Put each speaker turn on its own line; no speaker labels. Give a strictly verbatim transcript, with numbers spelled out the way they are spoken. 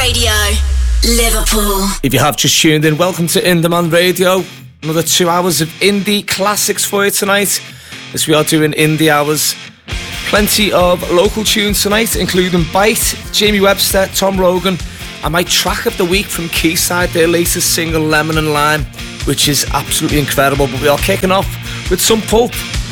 Radio, Liverpool.
If you have just tuned in, welcome to In Demand Radio. Another two hours of indie classics for you tonight, as we are doing indie hours. Plenty of local tunes tonight, including Bite, Jamie Webster, Tom Rogan, and my track of the week from Quayside, their latest single Lemon and Lime, which is absolutely incredible. But we are kicking off with some Pulp.